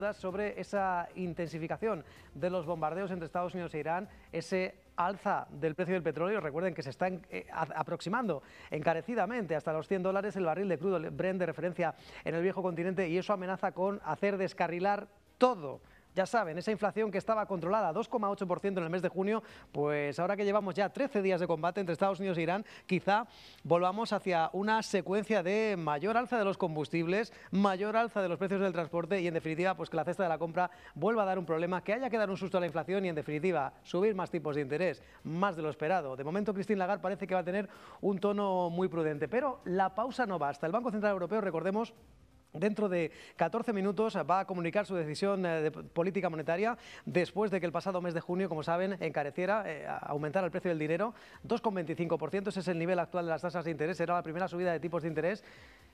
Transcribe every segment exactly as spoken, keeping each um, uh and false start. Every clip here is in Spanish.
sobre esa intensificación de los bombardeos entre Estados Unidos e Irán, ese alza del precio del petróleo. Recuerden que se está eh, aproximando encarecidamente hasta los cien dólares el barril de crudo Brent de referencia en el viejo continente, y eso amenaza con hacer descarrilar todo. Ya saben, esa inflación que estaba controlada a dos coma ocho por ciento en el mes de junio, pues ahora que llevamos ya trece días de combate entre Estados Unidos e Irán, quizá volvamos hacia una secuencia de mayor alza de los combustibles, mayor alza de los precios del transporte y, en definitiva, pues que la cesta de la compra vuelva a dar un problema, que haya que dar un susto a la inflación y, en definitiva, subir más tipos de interés, más de lo esperado. De momento, Christine Lagarde parece que va a tener un tono muy prudente, pero la pausa no basta. El Banco Central Europeo, recordemos, dentro de catorce minutos va a comunicar su decisión de política monetaria después de que el pasado mes de junio, como saben, encareciera, eh, aumentara el precio del dinero dos coma veinticinco por ciento. Ese es el nivel actual de las tasas de interés. Será la primera subida de tipos de interés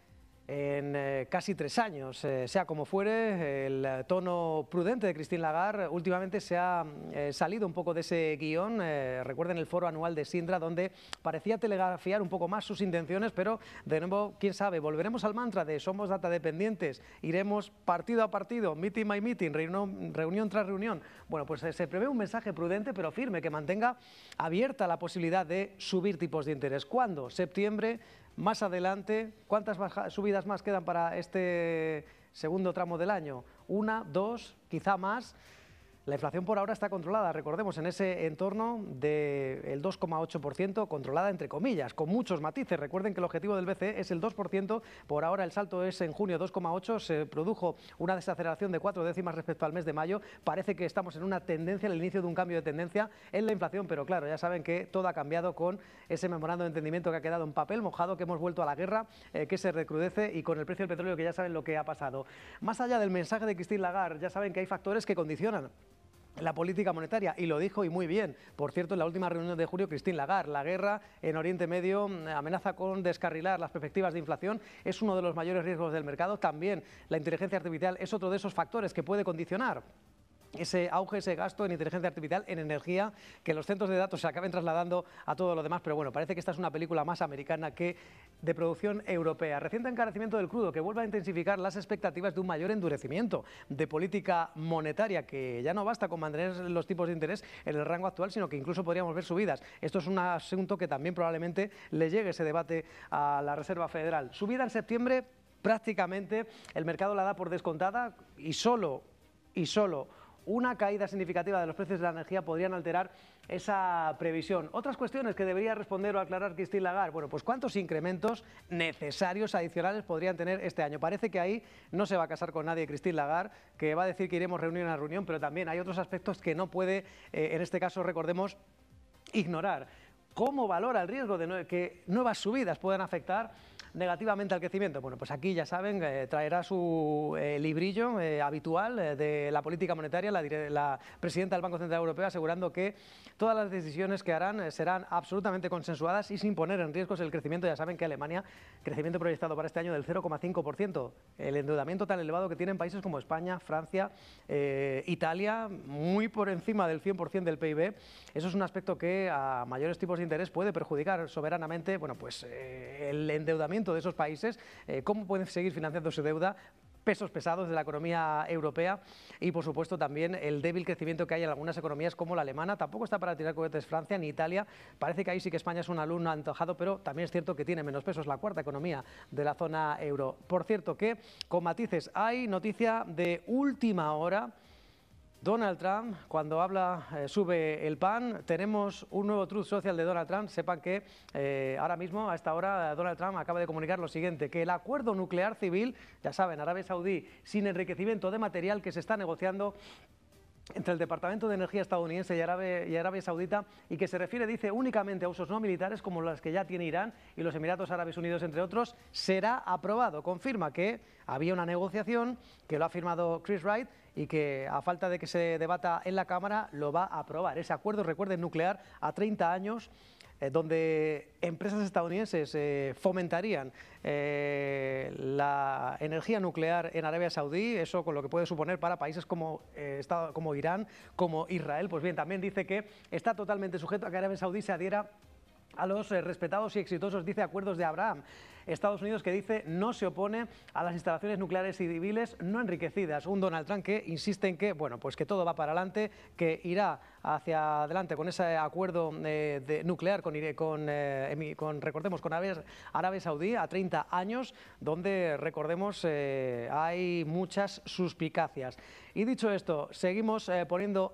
en eh, casi tres años. Eh, sea como fuere, el tono prudente de Christine Lagarde últimamente se ha eh, salido un poco de ese guión. Eh, recuerden el foro anual de Sindra, donde parecía telegrafiar un poco más sus intenciones, pero de nuevo, quién sabe, volveremos al mantra de somos data dependientes, iremos partido a partido, meeting by meeting, reunión, reunión tras reunión. Bueno, pues eh, se prevé un mensaje prudente pero firme que mantenga abierta la posibilidad de subir tipos de interés. ¿Cuándo? Septiembre. Más adelante, ¿cuántas subidas más quedan para este segundo tramo del año? Una, dos, quizá más. La inflación por ahora está controlada, recordemos, en ese entorno del dos coma ocho por ciento, controlada entre comillas, con muchos matices. Recuerden que el objetivo del B C E es el dos por ciento, por ahora el salto es en junio dos coma ocho por ciento, se produjo una desaceleración de cuatro décimas respecto al mes de mayo. Parece que estamos en una tendencia, en el inicio de un cambio de tendencia en la inflación, pero claro, ya saben que todo ha cambiado con ese memorando de entendimiento que ha quedado en papel mojado, que hemos vuelto a la guerra, eh, que se recrudece, y con el precio del petróleo, que ya saben lo que ha pasado. Más allá del mensaje de Christine Lagarde, ya saben que hay factores que condicionan la política monetaria, y lo dijo y muy bien. Por cierto, en la última reunión de julio, Christine Lagarde, la guerra en Oriente Medio amenaza con descarrilar las perspectivas de inflación, es uno de los mayores riesgos del mercado. También la inteligencia artificial es otro de esos factores que puede condicionar ese auge, ese gasto en inteligencia artificial, en energía, que los centros de datos se acaben trasladando a todo lo demás. Pero bueno, parece que esta es una película más americana que de producción europea. Reciente encarecimiento del crudo que vuelve a intensificar las expectativas de un mayor endurecimiento de política monetaria, que ya no basta con mantener los tipos de interés en el rango actual, sino que incluso podríamos ver subidas. Esto es un asunto que también probablemente le llegue ese debate a la Reserva Federal. Subida en septiembre, prácticamente el mercado la da por descontada, y solo, y solo una caída significativa de los precios de la energía podrían alterar esa previsión. Otras cuestiones que debería responder o aclarar Christine Lagarde. Bueno, pues cuántos incrementos necesarios adicionales podrían tener este año. Parece que ahí no se va a casar con nadie Christine Lagarde, que va a decir que iremos reunión a reunión, pero también hay otros aspectos que no puede, eh, en este caso, recordemos, ignorar. ¿Cómo valora el riesgo de que nuevas subidas puedan afectar negativamente al crecimiento? Bueno, pues aquí ya saben, eh, traerá su eh, librillo eh, habitual eh, de la política monetaria, la, la presidenta del Banco Central Europeo, asegurando que todas las decisiones que harán eh, serán absolutamente consensuadas y sin poner en riesgo el crecimiento. Ya saben que Alemania, crecimiento proyectado para este año del cero coma cinco por ciento, el endeudamiento tan elevado que tienen países como España, Francia, eh, Italia, muy por encima del cien por ciento del P I B. Eso es un aspecto que a mayores tipos de interés puede perjudicar soberanamente, bueno, pues eh, el endeudamiento de esos países, eh, cómo pueden seguir financiando su deuda, pesos pesados de la economía europea, y por supuesto también el débil crecimiento que hay en algunas economías como la alemana. Tampoco está para tirar cohetes Francia ni Italia. Parece que ahí sí que España es un alumno antojado, pero también es cierto que tiene menos peso, es la cuarta economía de la zona euro. Por cierto que, con matices, hay noticia de última hora. Donald Trump, cuando habla, eh, sube el pan. Tenemos un nuevo truth social de Donald Trump. Sepan que eh, ahora mismo, a esta hora, Donald Trump acaba de comunicar lo siguiente: que el acuerdo nuclear civil, ya saben, Arabia Saudí, sin enriquecimiento de material, que se está negociando entre el Departamento de Energía estadounidense y Arabia, y Arabia Saudita, y que se refiere, dice, únicamente a usos no militares como los que ya tiene Irán y los Emiratos Árabes Unidos, entre otros, será aprobado. Confirma que había una negociación, que lo ha firmado Chris Wright, y que, a falta de que se debata en la Cámara, lo va a aprobar. Ese acuerdo, recuerden, nuclear a treinta años, eh, donde empresas estadounidenses eh, fomentarían eh, la energía nuclear en Arabia Saudí, eso con lo que puede suponer para países como, eh, Estado, como Irán, como Israel. Pues bien, también dice que está totalmente sujeto a que Arabia Saudí se adhiera a los eh, respetados y exitosos, dice, acuerdos de Abraham. Estados Unidos, que dice no se opone a las instalaciones nucleares y civiles no enriquecidas. Un Donald Trump que insiste en que, bueno, pues que todo va para adelante, que irá hacia adelante con ese acuerdo eh, de nuclear con, con, eh, con, recordemos, con Arabia Saudí a treinta años, donde, recordemos, eh, hay muchas suspicacias. Y dicho esto, seguimos eh, poniendo